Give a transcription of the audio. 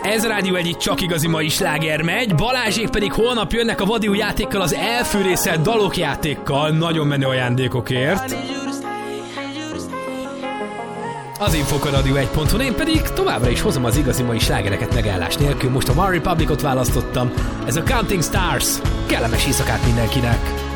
Ez Rádió egy csak igazi mai sláger megy, Balázsék pedig holnap jönnek a vadi új játékkal, az elfűrészelt dalok játékkal, nagyon menő ajándékokért. Az infokaradio1.hu, én pedig továbbra is hozom az igazi mai slágereket megállás nélkül. Most a One Republicot választottam, ez a Counting Stars. Kellemes éjszakát mindenkinek!